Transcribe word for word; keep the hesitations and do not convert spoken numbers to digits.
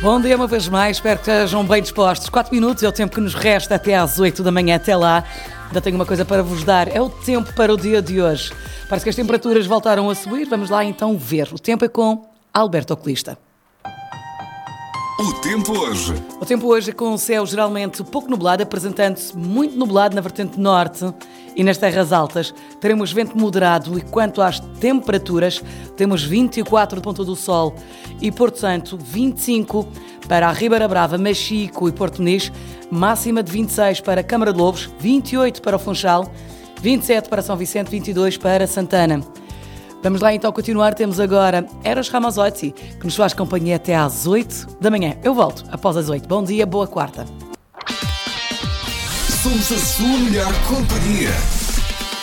Bom dia uma vez mais, espero que estejam bem dispostos. quatro minutos é o tempo que nos resta até às oito da manhã. Até lá, ainda tenho uma coisa para vos dar. É o tempo para o dia de hoje. Parece que as temperaturas voltaram a subir. Vamos lá então ver. O tempo é com Alberto Oculista. O tempo hoje. O tempo hoje é com o céu geralmente pouco nublado, apresentando-se muito nublado na vertente norte e nas terras altas. Teremos vento moderado e quanto às temperaturas, temos vinte e quatro de Ponta do Sol e Porto Santo, vinte e cinco para a Ribeira Brava, Machico e Porto Muniz, máxima de vinte e seis para a Câmara de Lobos, vinte e oito para o Funchal, vinte e sete para São Vicente, vinte e dois para Santana. Vamos lá então continuar, temos agora Eros Ramazzotti, que nos faz companhia até às oito da manhã. Eu volto após as oito. Bom dia, boa quarta. Somos a sua melhor companhia.